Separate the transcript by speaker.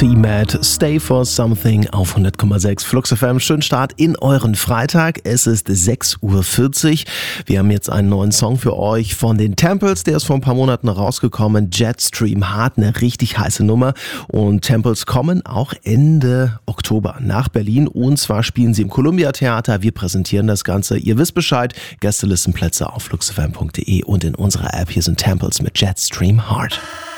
Speaker 1: T-Mad, Stay for Something auf 100,6 Flux FM. Schönen Start in euren Freitag. Es ist 6:40 Uhr. Wir haben jetzt einen neuen Song für euch von den Temples. Der ist vor ein paar Monaten rausgekommen. Jetstream Heart, eine richtig heiße Nummer. Und Temples kommen auch Ende Oktober nach Berlin. Und zwar spielen sie im Columbia Theater. Wir präsentieren das Ganze. Ihr wisst Bescheid. Gästelistenplätze auf fluxfm.de und in unserer App. Hier sind Temples mit Jetstream Heart.